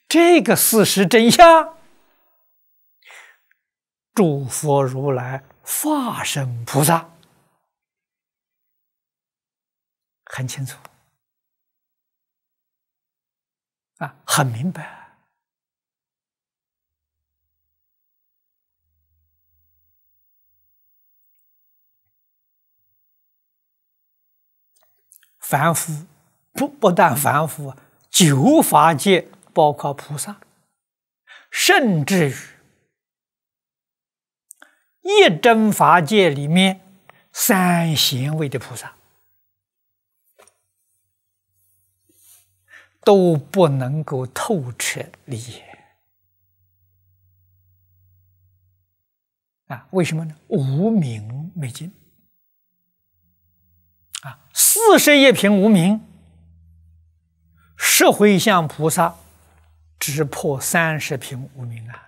这个事实真相，诸佛如来化身菩萨很清楚啊，很明白。凡夫不但凡夫，九法界包括菩萨，甚至于一真法界里面三贤位的菩萨，都不能够透彻理解啊！为什么呢？无明没尽啊！41品无明，十回向菩萨只破30品无明啊！